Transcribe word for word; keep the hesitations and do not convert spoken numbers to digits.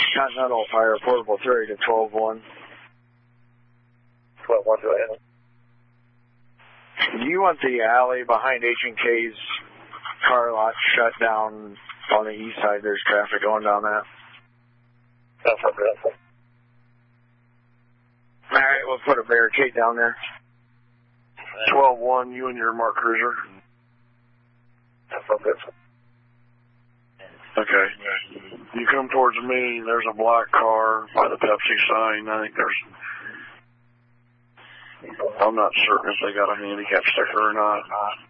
Continental Fire, portable three to twelve one. twelve one, go ahead. Do you want the alley behind H and K's car lot shut down on the east side? There's traffic going down that. No, for that. All right, we'll put a barricade down there. twelve one, you and your Mark Cruiser. Okay. You come towards me, there's a black car by the Pepsi sign. I think there's, I'm not certain if they got a handicap sticker or not.